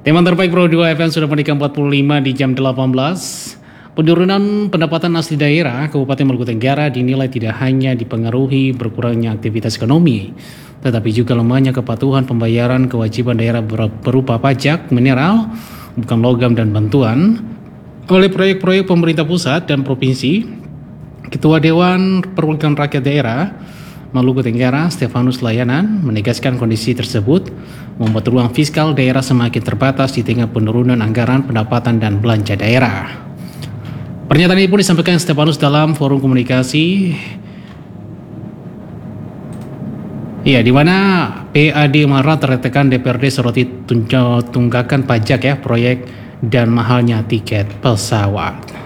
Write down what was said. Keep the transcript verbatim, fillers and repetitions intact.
Tema terbaik Pro dua F M sudah menikah empat puluh lima di jam delapan belas. Penurunan pendapatan asli daerah Kabupaten Maluku Tenggara dinilai tidak hanya dipengaruhi berkurangnya aktivitas ekonomi, tetapi juga lemahnya kepatuhan pembayaran kewajiban daerah berupa pajak, mineral, bukan logam dan bantuan oleh proyek-proyek pemerintah pusat dan provinsi. Ketua Dewan Perwakilan Rakyat Daerah Maluku Tenggara, Stefanus Layanan, menegaskan kondisi tersebut membuat ruang fiskal daerah semakin terbatas di tengah penurunan anggaran pendapatan dan belanja daerah. Pernyataan ini pun disampaikan Stefanus dalam forum komunikasi ya, di mana P A D marah tertekan D P R D soroti tunggakan pajak ya, proyek dan mahalnya tiket pesawat.